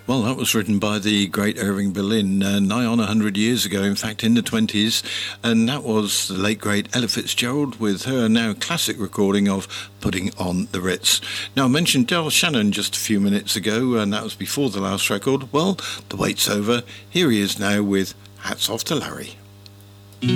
Well, that was written by the great Irving Berlin nigh on 100 years ago, in fact, in the 20s. And that was the late, great Ella Fitzgerald with her now classic recording of Putting on the Ritz. Now, I mentioned Del Shannon just a few minutes ago, and that was before the last record. Well, the wait's over. Here he is now with Hats Off to Larry.